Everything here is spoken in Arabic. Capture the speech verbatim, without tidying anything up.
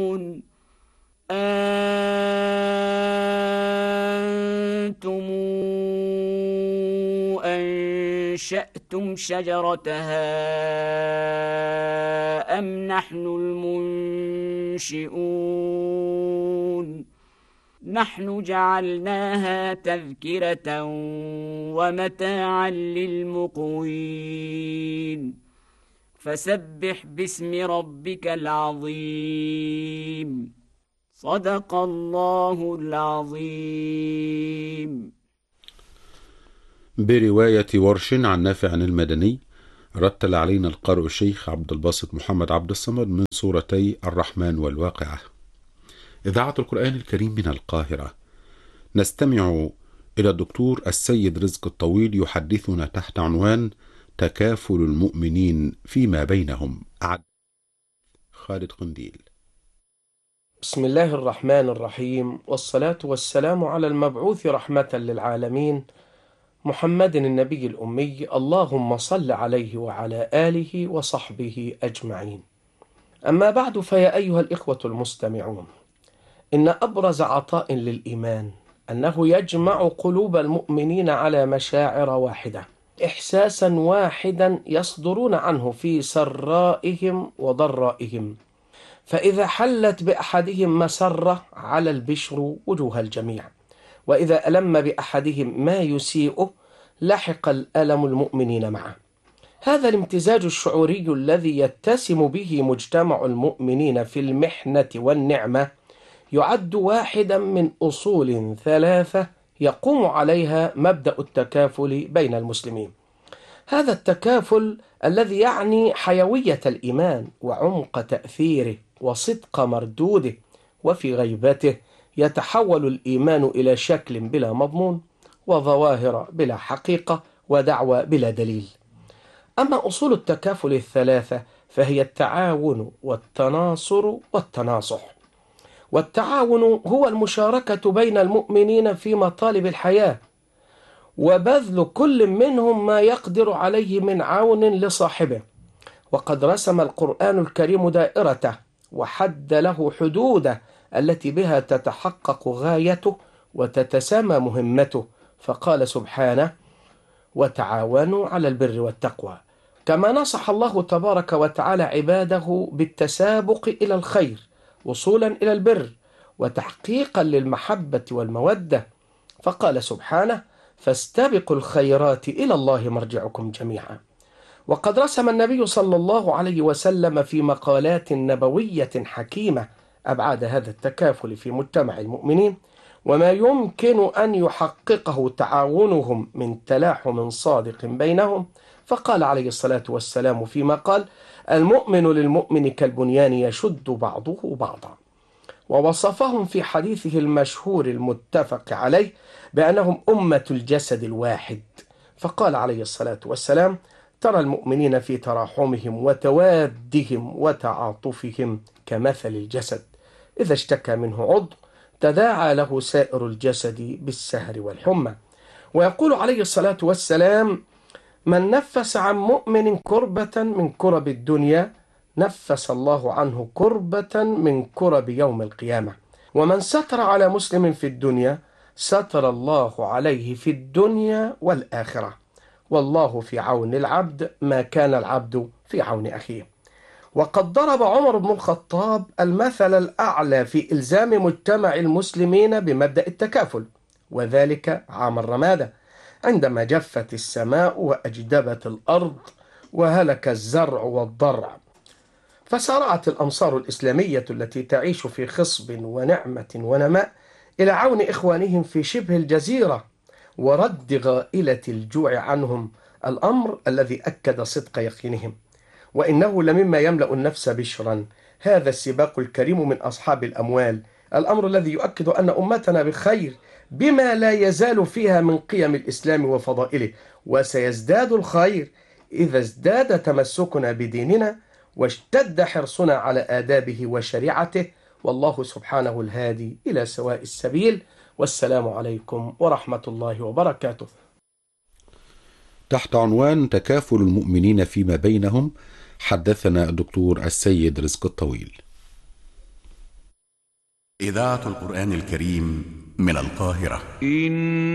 أأنتم أنشأتم شجرتها أم نحن المنشئون نحن جعلناها تذكرة ومتاعا للمقوين فسبح باسم ربك العظيم صدق الله العظيم. برواية ورش عن نافع المدني. رتل علينا القارئ الشيخ عبد الباسط محمد عبد الصمد من سورتي الرحمن والواقعة. إذاعة القرآن الكريم من القاهرة. نستمع إلى الدكتور السيد رزق الطويل يحدثنا تحت عنوان تكافل المؤمنين فيما بينهم. عد خالد قنديل. بسم الله الرحمن الرحيم، والصلاة والسلام على المبعوث رحمة للعالمين محمد النبي الأمي، اللهم صل عليه وعلى آله وصحبه أجمعين. أما بعد، فيا أيها الإخوة المستمعون، إن أبرز عطاء للإيمان أنه يجمع قلوب المؤمنين على مشاعر واحدة، إحساسا واحدا يصدرون عنه في سرائهم وضرائهم، فإذا حلت بأحدهم مسرة على البشر وجوه الجميع، وإذا ألم بأحدهم ما يسيئه لحق الألم المؤمنين معه. هذا الامتزاج الشعوري الذي يتسم به مجتمع المؤمنين في المحنة والنعمة يعد واحدا من أصول ثلاثة يقوم عليها مبدأ التكافل بين المسلمين. هذا التكافل الذي يعني حيوية الإيمان وعمق تأثيره وصدق مردوده، وفي غيبته يتحول الإيمان إلى شكل بلا مضمون، وظواهر بلا حقيقة، ودعوى بلا دليل. أما أصول التكافل الثلاثة فهي التعاون والتناصر والتناصح. والتعاون هو المشاركة بين المؤمنين في مطالب الحياة، وبذل كل منهم ما يقدر عليه من عون لصاحبه، وقد رسم القرآن الكريم دائرته وحد له حدوده التي بها تتحقق غايته وتتسامى مهمته، فقال سبحانه: وتعاونوا على البر والتقوى. كما نصح الله تبارك وتعالى عباده بالتسابق إلى الخير وصولا إلى البر وتحقيقا للمحبة والمودة، فقال سبحانه: فاستبقوا الخيرات إلى الله مرجعكم جميعا. وقد رسم النبي صلى الله عليه وسلم في مقالات نبوية حكيمة أبعاد هذا التكافل في مجتمع المؤمنين، وما يمكن أن يحققه تعاونهم من تلاحم صادق بينهم، فقال عليه الصلاة والسلام فيما قال: المؤمن للمؤمن كالبنيان يشد بعضه بعضا. ووصفهم في حديثه المشهور المتفق عليه بأنهم أمة الجسد الواحد، فقال عليه الصلاة والسلام: ترى المؤمنين في تراحمهم وتوادهم وتعاطفهم كمثل الجسد، إذا اشتكى منه عضو تداعى له سائر الجسد بالسهر والحمى. ويقول عليه الصلاة والسلام: من نفس عن مؤمن كربة من كرب الدنيا نفس الله عنه كربة من كرب يوم القيامة. ومن ستر على مسلم في الدنيا ستر الله عليه في الدنيا والآخرة، والله في عون العبد ما كان العبد في عون أخيه. وقد ضرب عمر بن الخطاب المثل الأعلى في إلزام مجتمع المسلمين بمبدأ التكافل، وذلك عام الرمادة، عندما جفت السماء وأجدبت الأرض وهلك الزرع والضرع، فسارعت الأمصار الإسلامية التي تعيش في خصب ونعمة ونماء إلى عون إخوانهم في شبه الجزيرة ورد غائلة الجوع عنهم، الأمر الذي أكد صدق يقينهم. وإنه لمما يملأ النفس بشرا هذا السباق الكريم من أصحاب الأموال، الأمر الذي يؤكد أن أمتنا بخير بما لا يزال فيها من قيم الإسلام وفضائله، وسيزداد الخير إذا ازداد تمسكنا بديننا واشتد حرصنا على آدابه وشريعته، والله سبحانه الهادي إلى سواء السبيل. والسلام عليكم ورحمة الله وبركاته. تحت عنوان تكافل المؤمنين فيما بينهم حدثنا الدكتور السيد رزق الطويل. إذاعة القرآن الكريم من القاهرة. إن